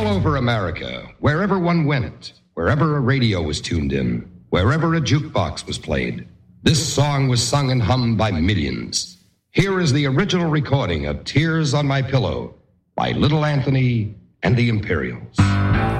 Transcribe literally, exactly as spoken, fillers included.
All over America, wherever one went, wherever a radio was tuned in, wherever a jukebox was played, this song was sung and hummed by millions. Here is the original recording of Tears on My Pillow by Little Anthony and the Imperials.